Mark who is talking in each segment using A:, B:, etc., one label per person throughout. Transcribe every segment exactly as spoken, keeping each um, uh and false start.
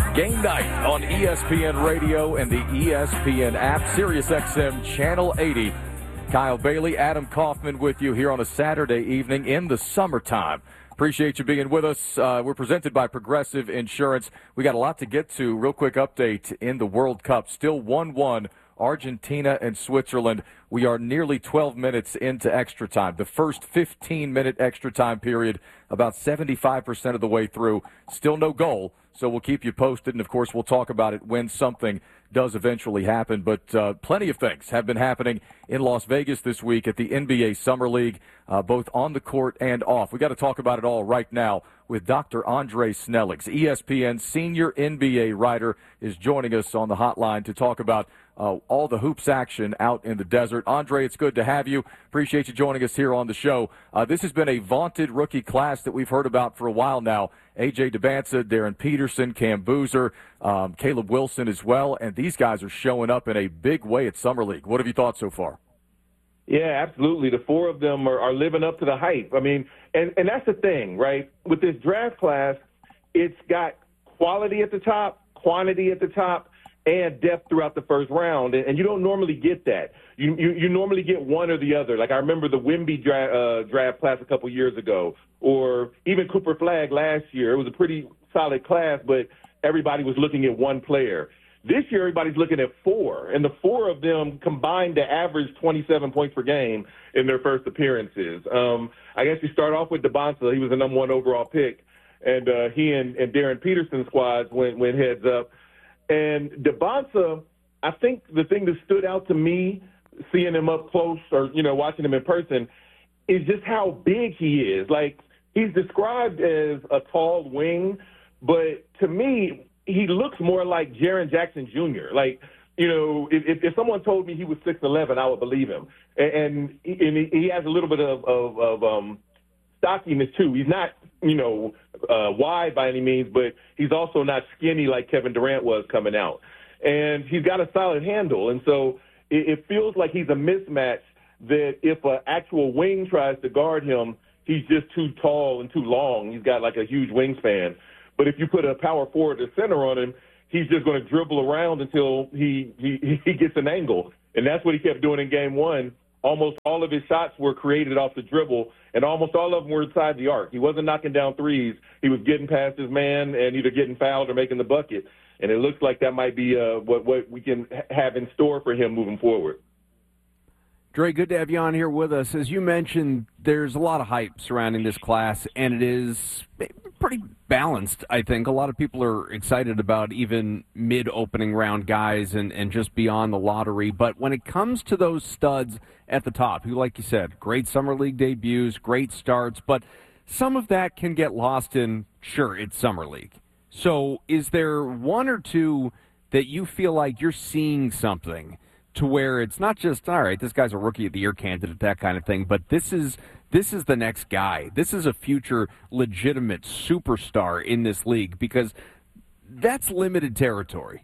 A: Game night on E S P N Radio and the E S P N app, Sirius X M Channel eighty. Kyle Bailey, Adam Kaufman with you here on a Saturday evening in the summertime. Appreciate you being with us. Uh, we're presented by Progressive Insurance. We got a lot to get to. Real quick update in the World Cup. Still one one, Argentina and Switzerland. We are nearly twelve minutes into extra time. The first fifteen-minute extra time period, about seventy-five percent of the way through. Still no goal, so we'll keep you posted. And, of course, we'll talk about it when something does eventually happen. But uh, plenty of things have been happening in Las Vegas this week at the N B A Summer League, uh, both on the court and off. We got to talk about it all right now with Doctor Andre Snellig's E S P N senior N B A writer, is joining us on the hotline to talk about uh, all the hoops action out in the desert. Andre, it's good to have you. Appreciate you joining us here on the show. Uh, this has been a vaunted rookie class that we've heard about for a while now. A J Dybantsa, Darren Peterson, Cam Boozer, um, Caleb Wilson as well, and these guys are showing up in a big way at Summer League. What have you thought so far?
B: Yeah, absolutely. The four of them are, are living up to the hype. I mean, and, and that's the thing, right? With this draft class, it's got quality at the top, quantity at the top, and depth throughout the first round, and, and you don't normally get that. You, you you normally get one or the other. Like I remember the Wemby dra- uh, draft class a couple years ago, or even Cooper Flagg last year. It was a pretty solid class, but everybody was looking at one player. This year, everybody's looking at four, and the four of them combined to average twenty-seven points per game in their first appearances. Um, I guess you start off with Dybantsa. He was the number one overall pick, and uh, he and, and Darren Peterson's squads went, went heads up. And Dybantsa, I think the thing that stood out to me, seeing him up close or, you know, watching him in person, is just how big he is. Like, he's described as a tall wing, but to me, he looks more like Jaren Jackson Junior Like, you know, if, if someone told me he was six eleven, I would believe him. And, and, and he has a little bit of, of, of um, stockiness, too. He's not, you know, uh, wide by any means, but he's also not skinny like Kevin Durant was coming out. And he's got a solid handle. And so it, it feels like he's a mismatch that if an actual wing tries to guard him, he's just too tall and too long. He's got like a huge wingspan. But if you put a power forward or center on him, he's just going to dribble around until he, he, he gets an angle. And that's what he kept doing in game one. Almost all of his shots were created off the dribble, and almost all of them were inside the arc. He wasn't knocking down threes. He was getting past his man and either getting fouled or making the bucket. And it looks like that might be uh, what, what we can have in store for him moving forward.
C: Dre, good to have you on here with us. As you mentioned, there's a lot of hype surrounding this class, and it is pretty balanced, I think. A lot of people are excited about even mid-opening round guys and, and just beyond the lottery. But when it comes to those studs at the top, who, like you said, great Summer League debuts, great starts, but some of that can get lost in, sure, it's Summer League. So is there one or two that you feel like you're seeing something to where it's not just, all right, this guy's a Rookie of the Year candidate, that kind of thing, but this is this is the next guy. This is a future legitimate superstar in this league, because that's limited territory.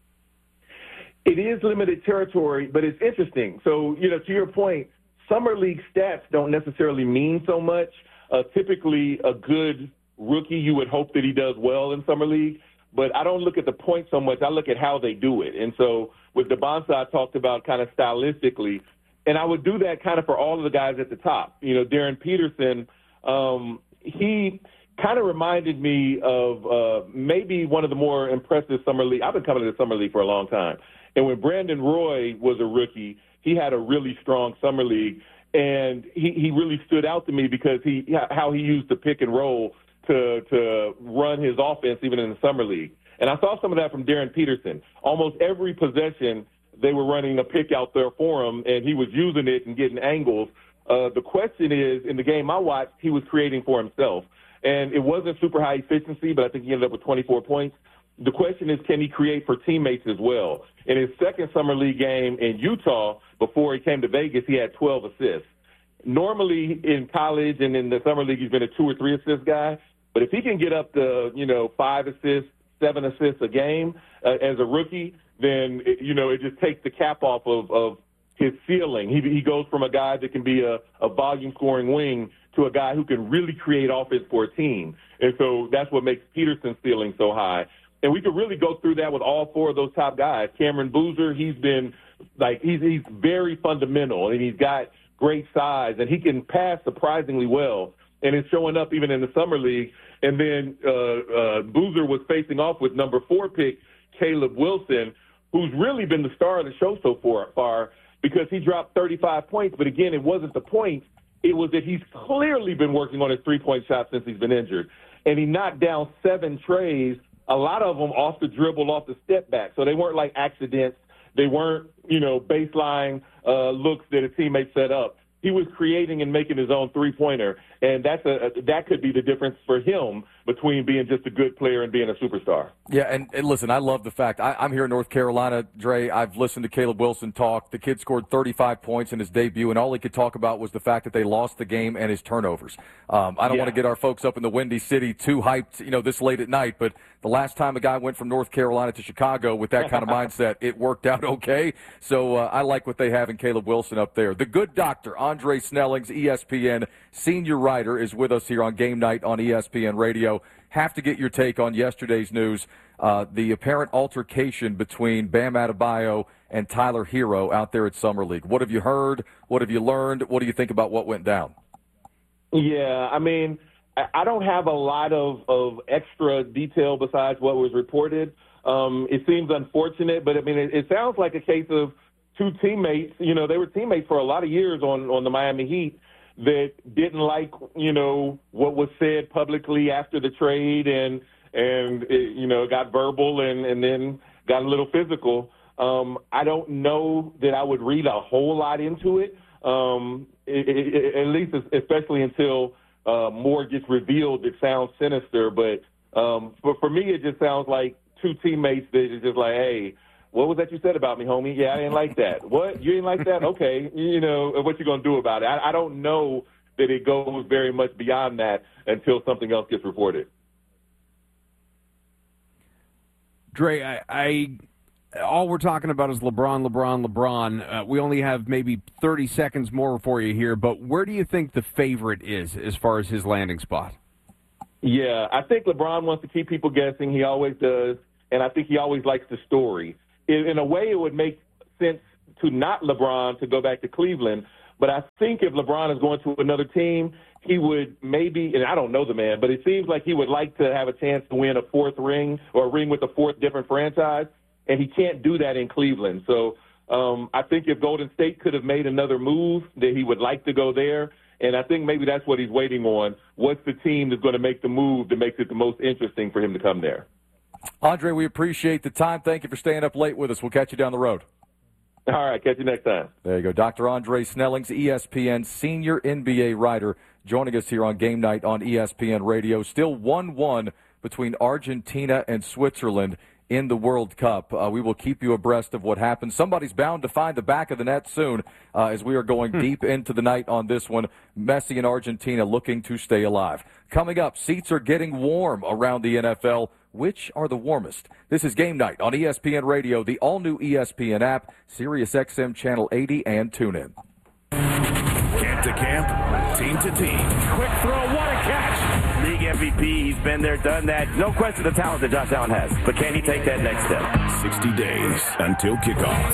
B: It is limited territory, but it's interesting. So, you know, to your point, Summer League stats don't necessarily mean so much. Uh, typically, a good rookie, you would hope that he does well in Summer League, but I don't look at the points so much. I look at how they do it. And so with Dybantsa, I talked about kind of stylistically, and I would do that kind of for all of the guys at the top. You know, Darren Peterson, um, he kind of reminded me of uh, maybe one of the more impressive Summer League. I've been coming to the Summer League for a long time. And when Brandon Roy was a rookie, he had a really strong Summer League, and he, he really stood out to me because he how he used the pick and roll to to run his offense even in the Summer League. And I saw some of that from Darren Peterson. Almost every possession, they were running a pick out there for him, and he was using it and getting angles. Uh, the question is, in the game I watched, he was creating for himself. And it wasn't super high efficiency, but I think he ended up with twenty-four points. The question is, can he create for teammates as well? In his second Summer League game in Utah, before he came to Vegas, he had twelve assists. Normally in college and in the Summer League, he's been a two or three assist guy. But if he can get up to, you know, five assists, seven assists a game uh, as a rookie, then, it, you know, it just takes the cap off of, of his ceiling. He, he goes from a guy that can be a, a volume-scoring wing to a guy who can really create offense for a team. And so that's what makes Peterson's ceiling so high. And we could really go through that with all four of those top guys. Cameron Boozer, he's been like he's he's very fundamental, and he's got great size, and he can pass surprisingly well, and it's showing up even in the summer league. And then uh, uh, Boozer was facing off with number four pick Caleb Wilson, who's really been the star of the show so far because he dropped thirty-five points. But again, it wasn't the points. It was that he's clearly been working on his three-point shot since he's been injured. And he knocked down seven trays, a lot of them off the dribble, off the step back. So they weren't like accidents. They weren't, you know, baseline uh, looks that a teammate set up. He was creating and making his own three-pointer, and that's a, a that could be the difference for him between being just a good player and being a superstar.
A: Yeah, and, and listen, I love the fact I, I'm here in North Carolina, Dre. I've listened to Caleb Wilson talk. The kid scored thirty-five points in his debut, and all he could talk about was the fact that they lost the game and his turnovers. Um, I don't
B: yeah.
A: want to get our folks up in the Windy City too hyped, you know, this late at night, but the last time a guy went from North Carolina to Chicago with that kind of mindset, it worked out okay. So uh, I like what they have in Caleb Wilson up there. The good doctor, Andre Snellings, E S P N senior writer, is with us here on Game Night on E S P N Radio. Have to get your take on yesterday's news, uh, the apparent altercation between Bam Adebayo and Tyler Hero out there at Summer League. What have you heard? What have you learned? What do you think about what went down?
B: Yeah, I mean, I don't have a lot of, of extra detail besides what was reported. Um, it seems unfortunate, but, I mean, it, it sounds like a case of two teammates. You know, they were teammates for a lot of years on, on the Miami Heat that didn't like, you know, what was said publicly after the trade and, and it, you know, got verbal and, and then got a little physical. Um, I don't know that I would read a whole lot into it, um, it, it, it at least especially until uh, more gets revealed. It sounds sinister, but um, for, for me it just sounds like two teammates that are just like, hey, what was that you said about me, homie? Yeah, I didn't like that. What? You didn't like that? Okay. You know, what you going to do about it? I, I don't know that it goes very much beyond that until something else gets reported.
C: Dre, I, I all we're talking about is LeBron, LeBron, LeBron. Uh, we only have maybe thirty seconds more for you here, but where do you think the favorite is as far as his landing spot?
B: Yeah, I think LeBron wants to keep people guessing. He always does, and I think he always likes the story. In, in a way, it would make sense to not LeBron to go back to Cleveland, but I think if LeBron is going to another team, he would maybe, and I don't know the man, but it seems like he would like to have a chance to win a fourth ring or a ring with a fourth different franchise, and he can't do that in Cleveland. So um, I think if Golden State could have made another move, that he would like to go there, and I think maybe that's what he's waiting on. What's the team that's going to make the move that makes it the most interesting for him to come there?
A: Andre, we appreciate the time. Thank you for staying up late with us. We'll catch you down the road.
B: All right, catch you next time.
A: There you go. Doctor Andre Snellings, E S P N senior N B A writer, joining us here on Game Night on E S P N Radio. Still one one between Argentina and Switzerland in the World Cup. Uh, we will keep you abreast of what happens. Somebody's bound to find the back of the net soon uh, as we are going hmm. deep into the night on this one. Messi and Argentina looking to stay alive. Coming up, seats are getting warm around the N F L. Which are the warmest? This is Game Night on E S P N Radio, the all-new E S P N app, Sirius X M Channel eighty, and TuneIn.
D: Camp to camp, team to team.
E: Quick throw, what a catch! League M V P, he's been there, done that. No question the talent that Josh Allen has, but can he take that next step?
D: sixty days until kickoff.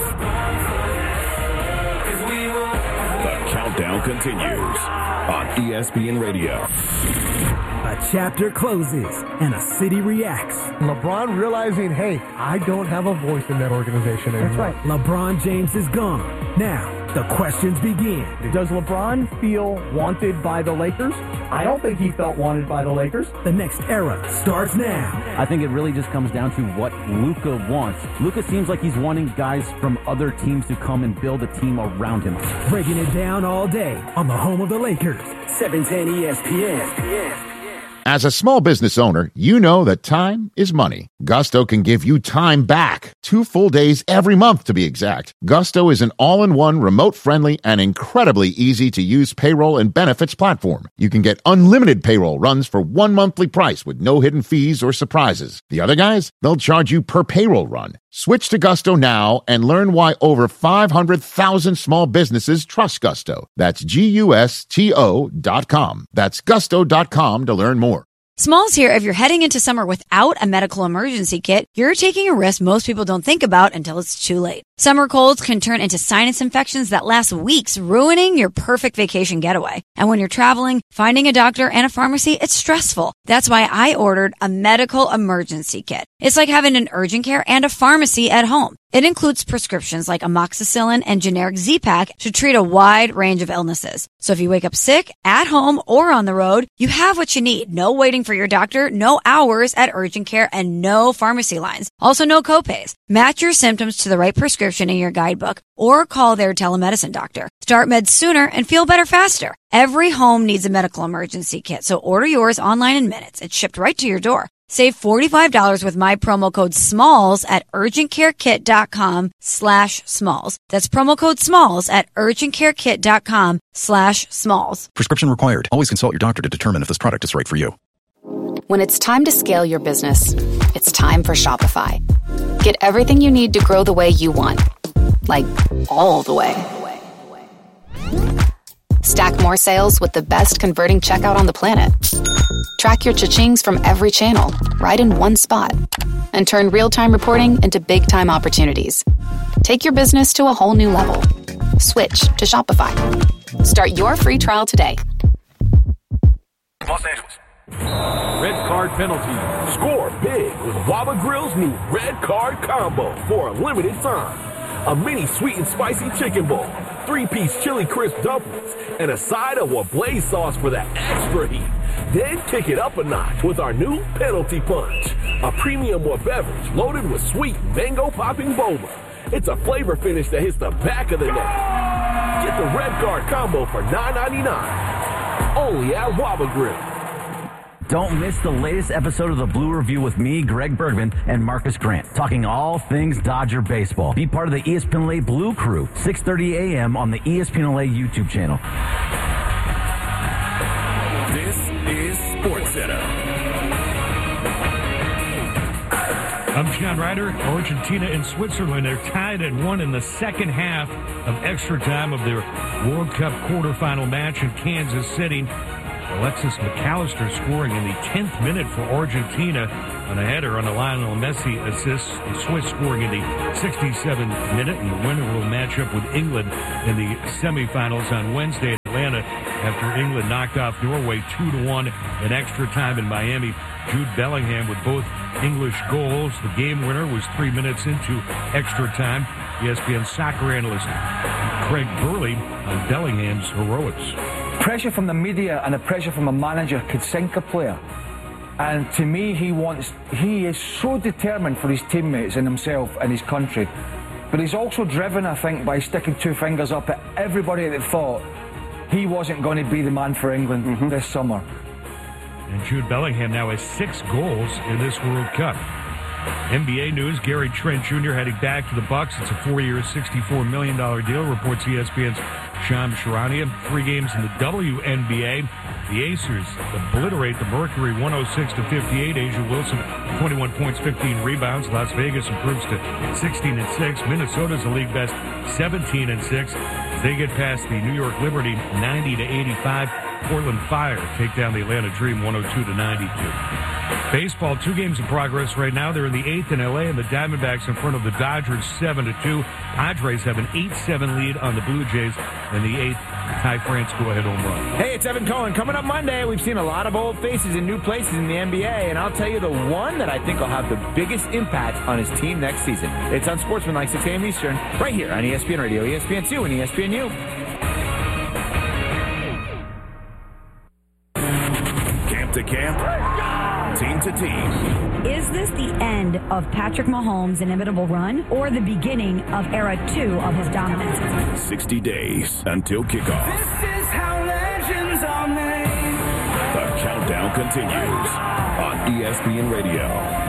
D: The countdown continues on E S P N Radio.
F: A chapter closes and a city reacts.
G: LeBron realizing, hey, I don't have a voice in that organization anymore.
F: That's right. LeBron James is gone. Now, the questions begin.
G: Does LeBron feel wanted by the Lakers? I don't think he felt wanted by the Lakers.
F: The next era starts now.
H: I think it really just comes down to what Luka wants. Luka seems like he's wanting guys from other teams to come and build a team around him.
F: Breaking it down all day on the home of the Lakers. seven ten E S P N.
I: As a small business owner, you know that time is money. Gusto can give you time back. Two full days every month, to be exact. Gusto is an all-in-one, remote-friendly, and incredibly easy-to-use payroll and benefits platform. You can get unlimited payroll runs for one monthly price with no hidden fees or surprises. The other guys, they'll charge you per payroll run. Switch to Gusto now and learn why over five hundred thousand small businesses trust Gusto. That's G U S T O dot com. That's gusto dot com to learn more.
J: Smalls here, if you're heading into summer without a medical emergency kit, you're taking a risk most people don't think about until it's too late. Summer colds can turn into sinus infections that last weeks, ruining your perfect vacation getaway. And when you're traveling, finding a doctor and a pharmacy, it's stressful. That's why I ordered a medical emergency kit. It's like having an urgent care and a pharmacy at home. It includes prescriptions like amoxicillin and generic Z-Pak to treat a wide range of illnesses. So if you wake up sick, at home, or on the road, you have what you need. No waiting for your doctor, no hours at urgent care, and no pharmacy lines. Also, no copays. Match your symptoms to the right prescription in your guidebook or call their telemedicine doctor. Start meds sooner and feel better faster. Every home needs a medical emergency kit, so order yours online in minutes. It's shipped right to your door. Save forty-five dollars with my promo code SMALLS at urgentcarekit.com slash SMALLS. That's promo code SMALLS at urgentcarekit.com slash SMALLS.
K: Prescription required. Always consult your doctor to determine if this product is right for you.
L: When it's time to scale your business, it's time for Shopify. Get everything you need to grow the way you want. Like, all the way. Stack more sales with the best converting checkout on the planet. Track your cha-chings from every channel, right in one spot. And turn real-time reporting into big-time opportunities. Take your business to a whole new level. Switch to Shopify. Start your free trial today.
D: Los Angeles. Red card penalty. Score big with Waba Grill's new red card combo for a limited time. A mini sweet and spicy chicken bowl, three-piece chili crisp dumplings, and a side of Wablaze sauce for that extra heat. Then kick it up a notch with our new Penalty Punch, a premium wa beverage loaded with sweet mango-popping boba. It's a flavor finish that hits the back of the neck. Get the red card combo for nine ninety-nine, only at Waba Grill.
H: Don't miss the latest episode of the Blue Review with me, Greg Bergman, and Marcus Grant, talking all things Dodger baseball. Be part of the E S P N L A Blue Crew, six thirty a.m. on the E S P N L A YouTube channel.
D: This is SportsCenter.
M: I'm John Ryder. Argentina and Switzerland are tied at one in the second half of extra time of their World Cup quarterfinal match in Kansas City. Alexis McAllister scoring in the tenth minute for Argentina on a header on a Lionel Messi assist. The Swiss scoring in the sixty-seventh minute, and the winner will match up with England in the semifinals on Wednesday in Atlanta after England knocked off Norway two to one in extra time in Miami. Jude Bellingham with both English goals. The game winner was three minutes into extra time. E S P N soccer analyst Craig Burley on Bellingham's heroics.
N: Pressure from the media and the pressure from a manager could sink a player. And to me, he wants, he is so determined for his teammates and himself and his country. But he's also driven, I think, by sticking two fingers up at everybody that thought he wasn't going to be the man for England mm-hmm. this summer.
M: And Jude Bellingham now has six goals in this World Cup. N B A news, Gary Trent Junior heading back to the Bucks. It's a four-year, sixty-four million dollars deal, reports E S P N's Shams Charania. Three games in the W N B A. The Acers obliterate the Mercury one oh six to fifty-eight. Asia Wilson, twenty-one points, fifteen rebounds. Las Vegas improves to sixteen and six. Minnesota's a league best seventeen and six. As they get past the New York Liberty ninety to eighty-five. Portland Fire take down the Atlanta Dream one oh two to ninety-two. Baseball, two games in progress right now. They're in the eighth in L A, and the Diamondbacks in front of the Dodgers seven to two. Padres have an eight seven lead on the Blue Jays in the eighth. Ty France go-ahead home run.
O: Hey, it's Evan Cohen. Coming up Monday, we've seen a lot of old faces in new places in the N B A, and I'll tell you the one that I think will have the biggest impact on his team next season. It's on Sportsmanlike, six a.m. Eastern, right here on E S P N Radio, E S P N two, and E S P N U.
D: Camp to camp, team to team.
P: Is this the end of Patrick Mahomes' inimitable run or the beginning of era two of his dominance?
D: sixty days until kickoff.
Q: This is how legends are made.
D: The countdown continues on E S P N Radio.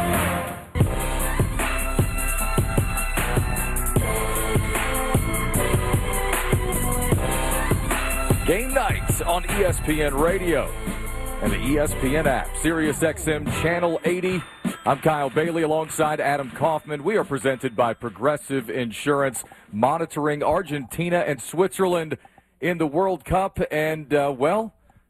A: Game nights on E S P N Radio and the E S P N app, Sirius X M Channel eighty. I'm Kyle Bailey alongside Adam Kaufman. We are presented by Progressive Insurance, monitoring Argentina and Switzerland in the World Cup. And, uh, well,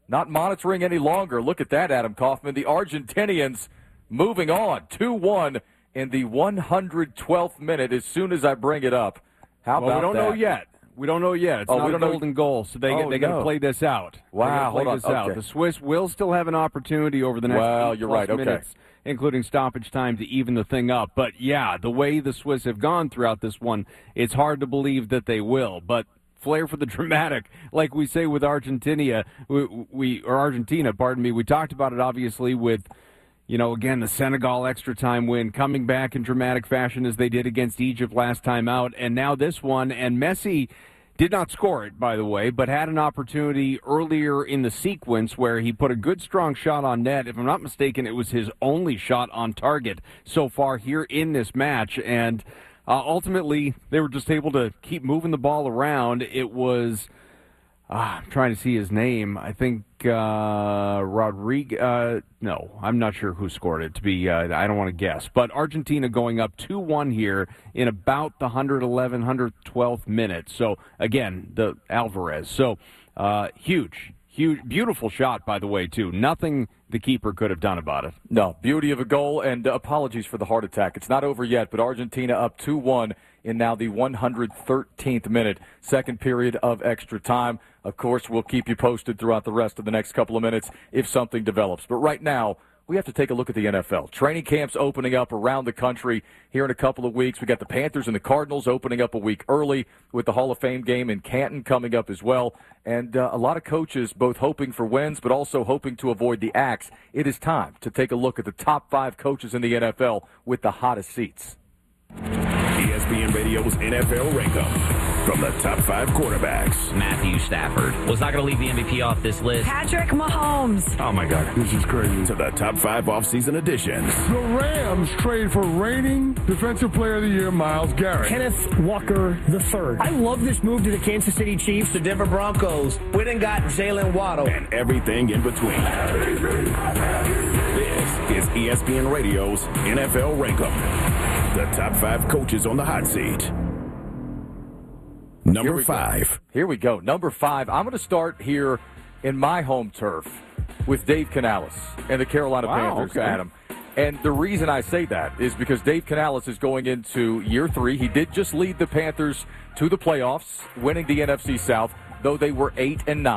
A: not monitoring any longer. Look at that, Adam Kaufman. The Argentinians moving on, two one in the one hundred twelfth minute as soon as I bring it up. How
C: well,
A: about that?
C: we don't know yet. We don't know yet. It's
A: oh,
C: not
A: we
C: a
A: don't
C: golden
A: know.
C: goal, so they,
A: oh,
C: they got to
A: no.
C: play this out.
A: Wow,
C: play
A: hold
C: this
A: on.
C: out.
A: Okay.
C: The Swiss will still have an opportunity over the next
A: well,
C: eight
A: you're
C: plus
A: right. Okay.
C: minutes, including stoppage time, to even the thing up. But, yeah, the way the Swiss have gone throughout this one, it's hard to believe that they will. But flair for the dramatic, like we say with Argentina, we, we or Argentina, pardon me, we talked about it obviously with, you know, again, the Senegal extra time win, coming back in dramatic fashion as they did against Egypt last time out, and now this one. And Messi did not score it, by the way, but had an opportunity earlier in the sequence where he put a good, strong shot on net. If I'm not mistaken, it was his only shot on target so far here in this match. And uh, ultimately, they were just able to keep moving the ball around. It was, uh, I'm trying to see his name. I think uh, Rodriguez. Uh, no, I'm not sure who scored it. To be, uh, I don't want to guess. But Argentina going up two one here in about the one eleventh, one twelfth minute. So again, the Alvarez. So uh, huge, huge, beautiful shot, by the way, too. Nothing the keeper could have done about it.
A: No, beauty of a goal, and uh, apologies for the heart attack. It's not over yet, but Argentina up two one in now the one hundred thirteenth minute, second period of extra time. Of course, we'll keep you posted throughout the rest of the next couple of minutes if something develops. But right now, we have to take a look at the N F L. Training camps opening up around the country here in a couple of weeks. We got the Panthers and the Cardinals opening up a week early with the Hall of Fame game in Canton coming up as well. And uh, a lot of coaches both hoping for wins but also hoping to avoid the axe. It is time to take a look at the top five coaches in the N F L with the hottest seats.
D: E S P N Radio's N F L Rankup. From the top five quarterbacks.
R: Matthew Stafford was not going to leave the M V P off this list.
P: Patrick Mahomes.
D: Oh, my God. This is crazy. To the top five offseason additions.
S: The Rams trade for reigning Defensive Player of the Year, Myles Garrett.
T: Kenneth Walker the third. I love this move to the Kansas City Chiefs.
O: The Denver Broncos went and got Jalen Waddle.
D: And everything in between. This is E S P N Radio's N F L Rankup. The top five coaches on the hot seat. Number
A: Here
D: five.
A: Go. Here we go. Number five. I'm going to start here in my home turf with Dave Canales and the Carolina
C: wow,
A: Panthers,
C: okay.
A: Adam. And the reason I say that is because Dave Canales is going into year three. He did just lead the Panthers to the playoffs, winning the N F C South, though they were eight and nine.